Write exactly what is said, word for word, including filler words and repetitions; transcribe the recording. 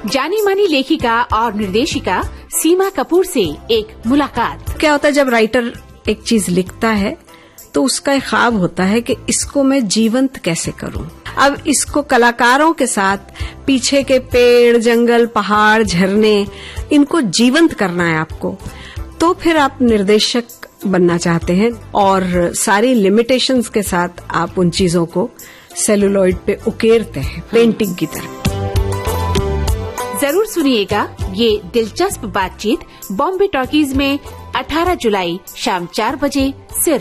जानी मानी लेखिका और निर्देशिका सीमा कपूर से एक मुलाकात। क्या होता है जब राइटर एक चीज लिखता है तो उसका एक ख्वाब होता है कि इसको मैं जीवंत कैसे करूं। अब इसको कलाकारों के साथ पीछे के पेड़, जंगल, पहाड़, झरने, इनको जीवंत करना है आपको। तो फिर आप निर्देशक बनना चाहते हैं और सारी लिमिटेशंस के साथ आप उन चीजों को सेलुलॉइड पे उकेरते हैं पेंटिंग की तरह। जरूर सुनिएगा ये दिलचस्प बातचीत बॉम्बे टॉकीज में अठारह जुलाई शाम चार बजे सिर्फ